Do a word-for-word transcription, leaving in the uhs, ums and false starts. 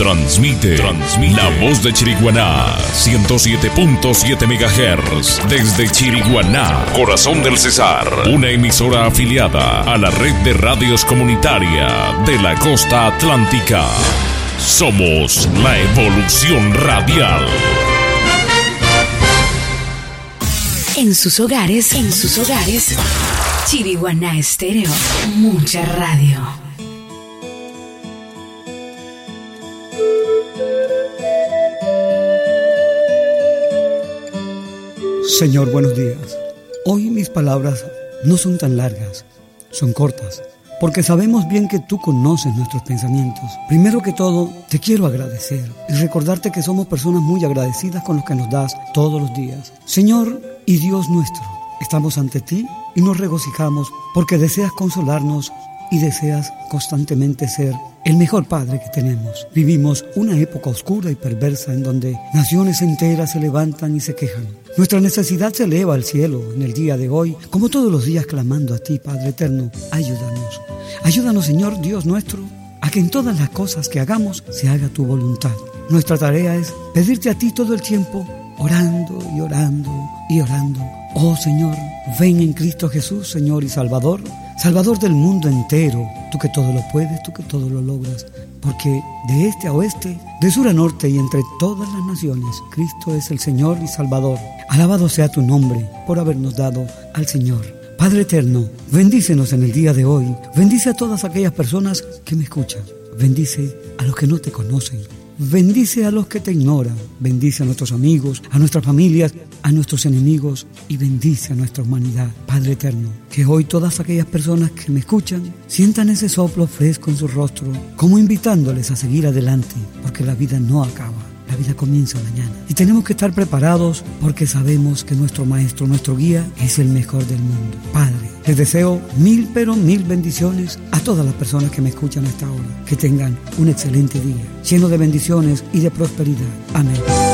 Transmite, transmite la voz de Chiriguaná, ciento siete punto siete megahertz, desde Chiriguaná, corazón del Cesar, una emisora afiliada a la red de radios comunitaria de la costa atlántica. Somos la evolución radial. En sus hogares, en sus hogares, Chiriguaná Estéreo, mucha radio. Señor, buenos días. Hoy mis palabras no son tan largas, son cortas, porque sabemos bien que tú conoces nuestros pensamientos. Primero que todo, te quiero agradecer y recordarte que somos personas muy agradecidas con lo que nos das todos los días. Señor y Dios nuestro, estamos ante ti y nos regocijamos porque deseas consolarnos y deseas constantemente ser el mejor Padre que tenemos. Vivimos una época oscura y perversa en donde naciones enteras se levantan y se quejan. Nuestra necesidad se eleva al cielo en el día de hoy, como todos los días clamando a ti, Padre eterno. Ayúdanos. Ayúdanos, Señor Dios nuestro, a que en todas las cosas que hagamos se haga tu voluntad. Nuestra tarea es pedirte a ti todo el tiempo, orando y orando y orando. Oh Señor, ven en Cristo Jesús, Señor y Salvador, Salvador del mundo entero, tú que todo lo puedes, tú que todo lo logras, porque de este a oeste, de sur a norte y entre todas las naciones, Cristo es el Señor y Salvador. Alabado sea tu nombre por habernos dado al Señor. Padre eterno, bendícenos en el día de hoy, bendice a todas aquellas personas que me escuchan, bendice a los que no te conocen, bendice a los que te ignoran, bendice a nuestros amigos, a nuestras familias, a nuestros enemigos y bendice a nuestra humanidad. Padre eterno, que hoy todas aquellas personas que me escuchan sientan ese soplo fresco en su rostro, como invitándoles a seguir adelante, porque la vida no acaba. La vida comienza mañana y tenemos que estar preparados porque sabemos que nuestro maestro, nuestro guía es el mejor del mundo. Padre, les deseo mil pero mil bendiciones a todas las personas que me escuchan a esta hora. Que tengan un excelente día, lleno de bendiciones y de prosperidad. Amén.